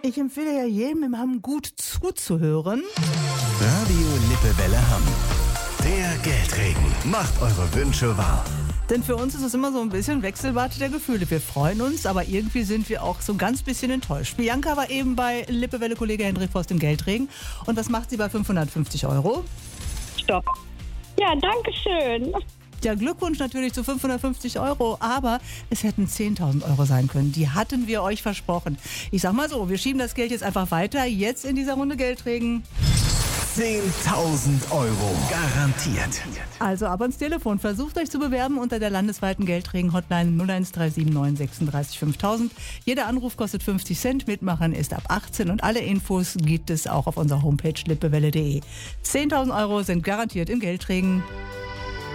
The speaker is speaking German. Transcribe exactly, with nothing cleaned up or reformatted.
Ich empfehle ja jedem im Hamm gut zuzuhören. Radio Lippewelle Hamm. Der Geldregen macht eure Wünsche wahr. Denn für uns ist es immer so ein bisschen Wechselbad der Gefühle. Wir freuen uns, aber irgendwie sind wir auch so ein ganz bisschen enttäuscht. Bianca war eben bei Lippewelle-Kollege Hendrik Voss im Geldregen. Und was macht sie bei fünfhundertfünfzig Euro? Stopp. Ja, danke schön. Ja, Glückwunsch natürlich zu fünfhundertfünfzig Euro, aber es hätten zehntausend Euro sein können. Die hatten wir euch versprochen. Ich sag mal so, wir schieben das Geld jetzt einfach weiter. Jetzt in dieser Runde Geldregen. zehntausend Euro garantiert. Also ab ans Telefon. Versucht euch zu bewerben unter der landesweiten Geldregen-Hotline null eins drei sieben neun sechsunddreißig fünftausend. Jeder Anruf kostet fünfzig Cent. Mitmachen ist ab achtzehn und alle Infos gibt es auch auf unserer Homepage lippewelle punkt de. zehntausend Euro sind garantiert im Geldregen.